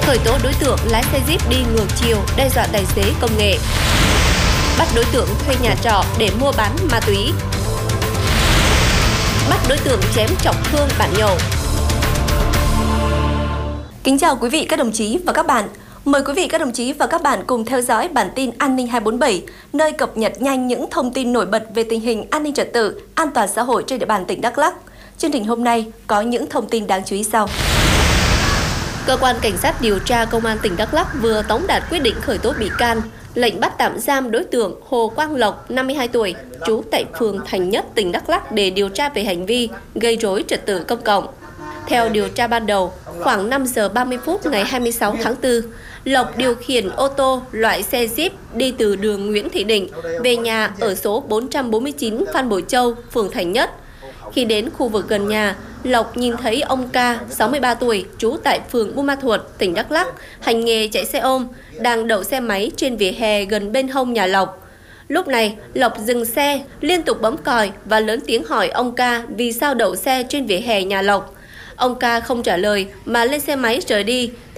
Khởi tố đối tượng lái xe Jeep đi ngược chiều đe dọa tài xế công nghệ. Bắt đối tượng thuê nhà trọ để mua bán ma túy. Bắt đối tượng chém trọng thương bạn nhậu. Kính chào quý vị, các đồng chí và các bạn. Mời quý vị, các đồng chí và các bạn cùng theo dõi bản tin An ninh 247, nơi cập nhật nhanh những thông tin nổi bật về tình hình an ninh trật tự, an toàn xã hội trên địa bàn tỉnh Đắk Lắk. Chương trình hôm nay có những thông tin đáng chú ý sau. Cơ quan Cảnh sát điều tra Công an tỉnh Đắk Lắk vừa tống đạt quyết định khởi tố bị can, lệnh bắt tạm giam đối tượng Hồ Quang Lộc, 52 tuổi, trú tại phường Thành Nhất, tỉnh Đắk Lắk để điều tra về hành vi gây rối trật tự công cộng. Theo điều tra ban đầu, khoảng 5 giờ 30 phút ngày 26 tháng 4, Lộc điều khiển ô tô loại xe Jeep đi từ đường Nguyễn Thị Định về nhà ở số 449 Phan Bội Châu, phường Thành Nhất. Khi đến khu vực gần nhà, Lộc nhìn thấy ông Ca, 63 tuổi, trú tại phường Buôn Ma Thuột, tỉnh Đắk Lắk, hành nghề chạy xe ôm, đang đậu xe máy trên vỉa hè gần bên hông nhà Lộc. Lúc này, Lộc dừng xe, liên tục bấm còi và lớn tiếng hỏi ông Ca vì sao đậu xe trên vỉa hè nhà Lộc. Ông Ca không trả lời mà lên xe máy rời đi.